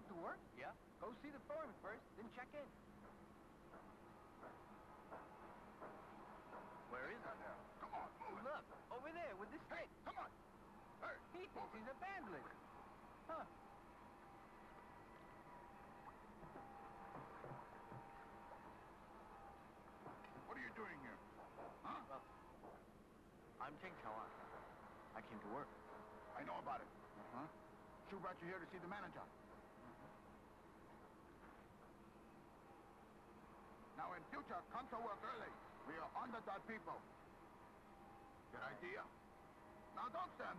to work? Yeah? Go see the foreman first, then check in. Where is he? Come on, move it. Look, over there with the Hey, stick. come on. Hey, He thinks he's a vandalist. Huh. What are you doing here? Huh? Well, I'm Cheng Chawan. I came to work. I know about it. Huh? Shu brought you here to see the manager. Now, in future, come to work early. We are underdog people. Good idea? Now, don't stand